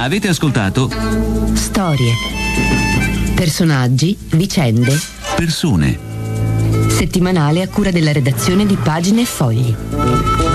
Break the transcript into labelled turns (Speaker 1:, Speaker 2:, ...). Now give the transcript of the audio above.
Speaker 1: Avete ascoltato
Speaker 2: Storie, personaggi, vicende,
Speaker 1: Persone.
Speaker 2: settimanale a cura della redazione di Pagine e Fogli.